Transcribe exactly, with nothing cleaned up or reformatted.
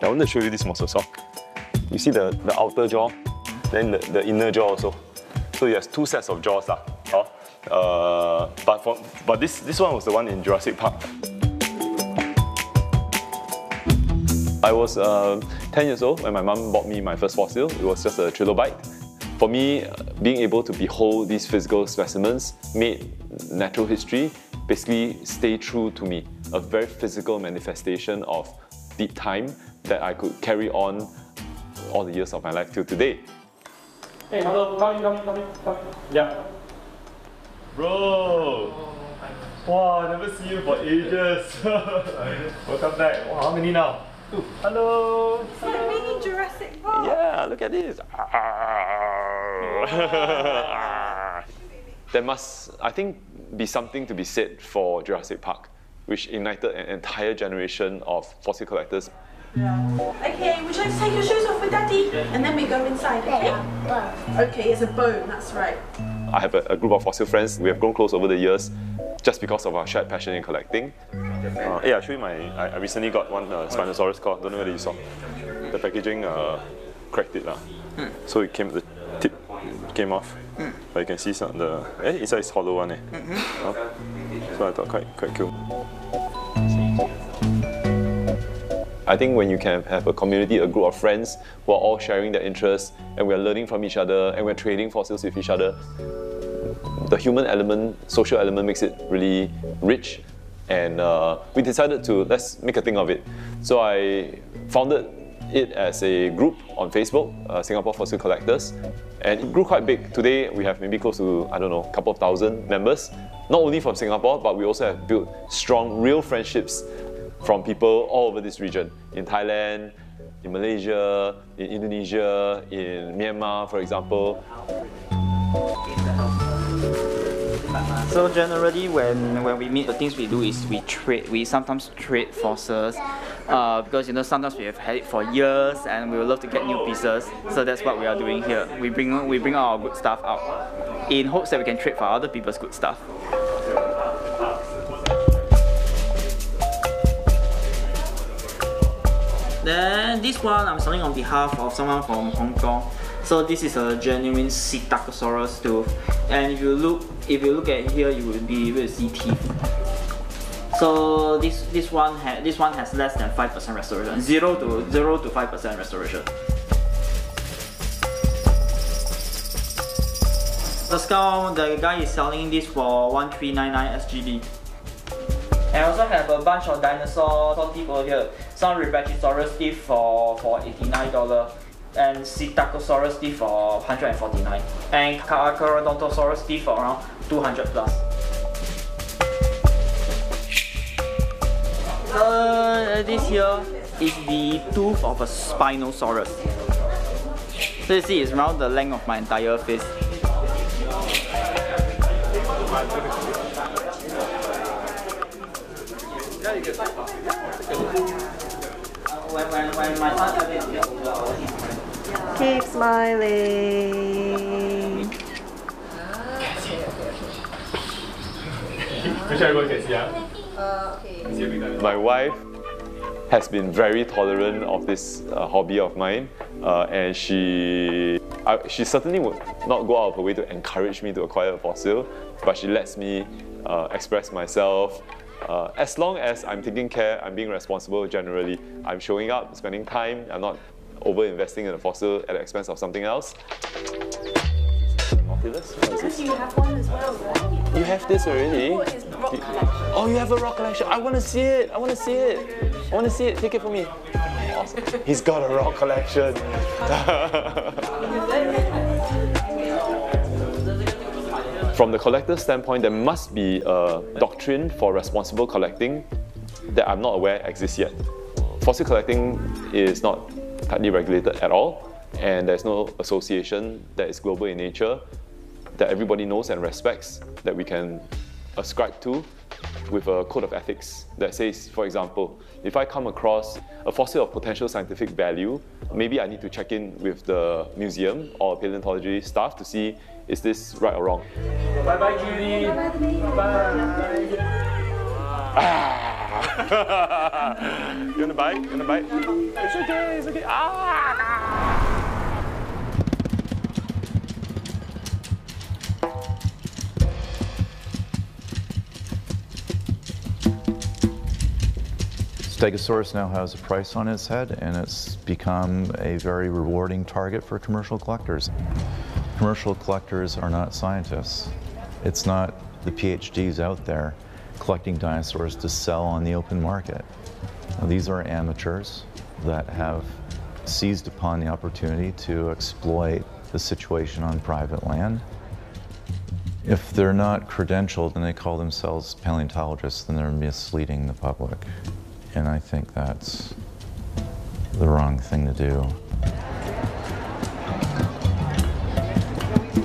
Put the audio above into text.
I want to show you this mosasaur. You see the, the outer jaw, then the, the inner jaw also. So it has two sets of jaws. Uh, uh, but for, but this, this one was the one in Jurassic Park. I was uh, ten years old when my mum bought me my first fossil. It was just a trilobite. For me, being able to behold these physical specimens made natural history basically stay true to me. A very physical manifestation of deep time that I could carry on all the years of my life till today. Hey, hello, come in, come in, come in, come in. Yeah. Bro! Wow, I never see you for ages. Welcome back. Wow, how many now? Two. Hello! So mini Jurassic Park. Yeah, look at this. There must, I think, be something to be said for Jurassic Park, which ignited an entire generation of fossil collectors. Yeah. Okay, would you like to take your shoes off with Daddy? And then we go inside, okay? Okay, it's a bone, that's right. I have a, a group of fossil friends. We have grown close over the years just because of our shared passion in collecting. Uh, yeah, I'll show you my, I, I recently got one uh, Spinosaurus claw. Don't know whether you saw. The packaging uh, cracked it. Uh. Mm. So it came, the tip came off. Mm. But you can see some of the, eh, inside is hollow one. Eh? Mm-hmm. uh, so I thought quite, quite cool. I think when you can have a community, a group of friends who are all sharing their interests and we're learning from each other and we're trading fossils with each other, the human element, social element makes it really rich. And uh, we decided to, let's make a thing of it. So I founded it as a group on Facebook, uh, Singapore Fossil Collectors, and it grew quite big. Today we have maybe close to, I don't know, a couple of thousand members, not only from Singapore, but we also have built strong, real friendships from people all over this region, in Thailand, in Malaysia, in Indonesia, in Myanmar, for example. So generally, when when we meet, the things we do is we trade. We sometimes trade fossils uh, because you know sometimes we have had it for years and we would love to get new pieces. So that's what we are doing here. We bring we bring our good stuff out in hopes that we can trade for other people's good stuff. Then this one I'm selling on behalf of someone from Hong Kong. So this is a genuine Psittacosaurus tooth, and if you look if you look at here, you will be able to see teeth. So this this one has this one has less than five percent restoration, zero to zero to five percent restoration. The skull, the guy is selling this for one three nine nine S G D. I also have a bunch of dinosaur teeth over here. Some Rebachisaurus teeth for, for eighty-nine dollars and Psittacosaurus teeth for one hundred forty-nine dollars and Carcharodontosaurus teeth for around two hundred plus. Uh, this here is the tooth of a Spinosaurus. So you see it's around the length of my entire face. When, when, when my son Keep smiling. Which everyone can see, huh? Okay. My wife has been very tolerant of this uh, hobby of mine, uh, and she I, she certainly would not go out of her way to encourage me to acquire a fossil, but she lets me uh, express myself. Uh, as long as I'm taking care, I'm being responsible generally. I'm showing up, spending time, I'm not over-investing in a fossil at the expense of something else. Nautilus? What is this? You have one as well, right? You have this already? Oh, his rock collection. Oh, you have a rock collection. I want to see it. I want to see it. I want to see it. Take it for me. Awesome. He's got a rock collection. From the collector's standpoint, there must be a doctrine for responsible collecting that I'm not aware exists yet. Fossil collecting is not tightly regulated at all, and there's no association that is global in nature that everybody knows and respects that we can ascribe to with a code of ethics that says, for example, if I come across a fossil of potential scientific value, maybe I need to check in with the museum or paleontology staff to see, is this right or wrong? Bye bye, Julie. Bye bye. Ah. You wanna bite? You wanna bite? It's okay, it's okay. Ah! Stegosaurus now has a price on its head, and it's become a very rewarding target for commercial collectors. Commercial collectors are not scientists. It's not the PhDs out there collecting dinosaurs to sell on the open market. Now, these are amateurs that have seized upon the opportunity to exploit the situation on private land. If they're not credentialed and they call themselves paleontologists, then they're misleading the public. And I think that's the wrong thing to do.